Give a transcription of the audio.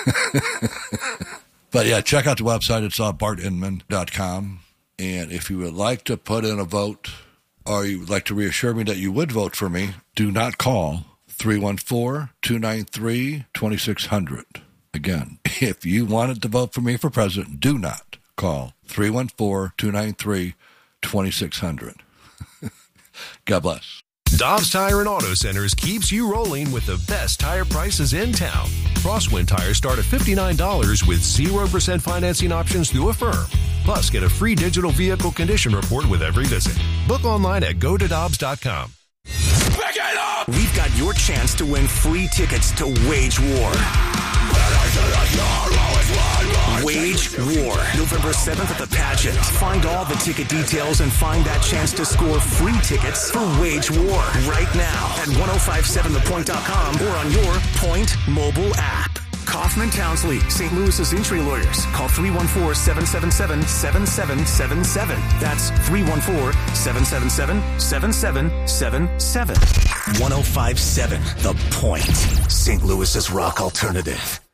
But yeah, check out the website. It's bartinman.com. And if you would like to put in a vote, or you would like to reassure me that you would vote for me, do not call 314-293-2600. Again, if you wanted to vote for me for president, do not call 314-293-2600. God bless. Dobbs Tire and Auto Centers keeps you rolling with the best tire prices in town. Crosswind tires start at $59 with 0% financing options through Affirm. Plus, get a free digital vehicle condition report with every visit. Book online at gotodobbs.com. Pick it up! We've got your chance to win free tickets to Wage War. Wage War, November 7th at the Pageant. Find all the ticket details and find that chance to score free tickets for Wage War right now at 1057thepoint.com or on your Point mobile app. Kaufman Townsley, St. Louis's injury lawyers. Call 314-777-7777. That's 314-777-7777. 1057 The Point, St. Louis's rock alternative.